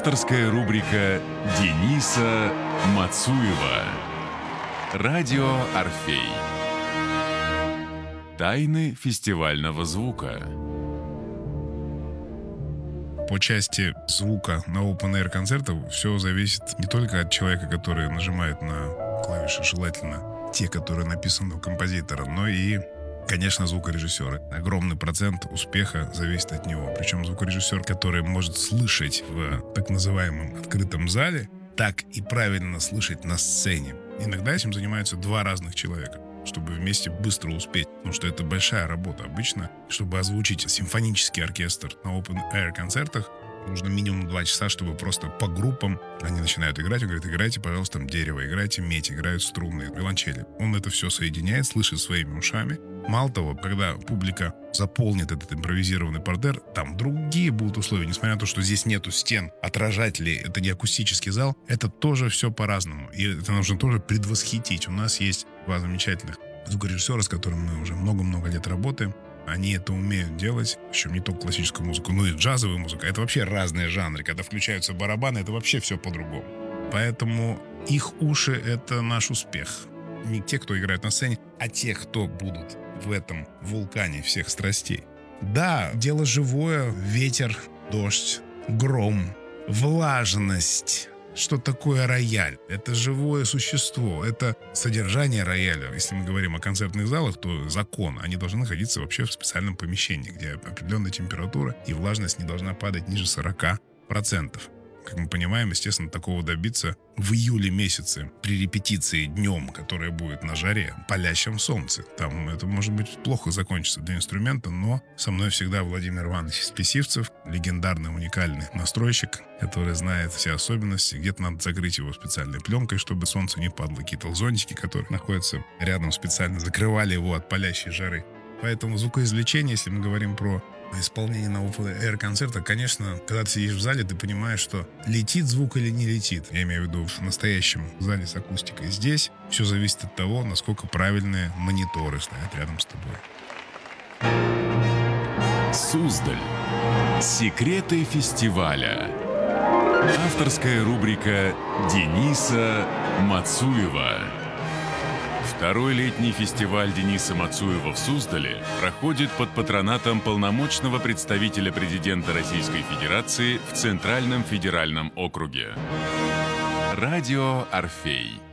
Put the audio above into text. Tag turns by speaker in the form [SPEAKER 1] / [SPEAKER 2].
[SPEAKER 1] Авторская рубрика Дениса Мацуева. Радио «Орфей». Тайны фестивального звука.
[SPEAKER 2] По части звука на open-air концертах все зависит не только от человека, который нажимает на клавиши, желательно те, которые написаны у композитора, но и, конечно, звукорежиссера. Огромный процент успеха зависит от него. Причем звукорежиссер, который может слышать в так называемом открытом зале, так и правильно слышать на сцене. Иногда этим занимаются два разных человека, чтобы вместе быстро успеть. Потому что это большая работа. Обычно, чтобы озвучить симфонический оркестр на open-air концертах, нужно минимум 2 часа, чтобы просто по группам они начинают играть. Он говорит: играйте, пожалуйста, дерево, играйте медь, играют струнные, виолончели. Он это все соединяет, слышит своими ушами. Мало того, когда публика заполнит этот импровизированный партерр, там другие будут условия. Несмотря на то, что здесь нету стен, отражателей, это не акустический зал, это тоже все по-разному. И это нужно тоже предвосхитить. У нас есть два замечательных звукорежиссера, с которыми мы уже много-много лет работаем. Они это умеют делать, причем не только классическую музыку, но и джазовую музыку. Это вообще разные жанры. Когда включаются барабаны, это вообще все по-другому. Поэтому их уши — это наш успех. Не те, кто играет на сцене, а те, кто будут в этом вулкане всех страстей. Да, дело живое. Ветер, дождь, гром, влажность. Что такое рояль? Это живое существо. Это содержание рояля. Если мы говорим о концертных залах, то закон. Они должны находиться вообще в специальном помещении, где определенная температура и влажность не должна падать ниже 40%. Как мы понимаем, естественно, такого добиться в июле месяце при репетиции днем, которая будет на жаре, палящем солнце. Там это, может быть, плохо закончится для инструмента, но со мной всегда Владимир Иванович Списивцев, легендарный, уникальный настройщик, который знает все особенности. Где-то надо закрыть его специальной пленкой, чтобы солнце не падло. Какие-то зонтики, которые находятся рядом, специально закрывали его от палящей жары. Поэтому звукоизвлечение, если мы говорим про исполнение на open-air концерта, конечно, когда ты сидишь в зале, ты понимаешь, что летит звук или не летит. Я имею в виду в настоящем зале с акустикой. Здесь все зависит от того, насколько правильные мониторы стоят рядом с тобой.
[SPEAKER 1] Суздаль. Секреты фестиваля. Авторская рубрика Дениса Мацуева. Второй летний фестиваль Дениса Мацуева в Суздале проходит под патронатом полномочного представителя президента Российской Федерации в Центральном федеральном округе. Радио «Орфей».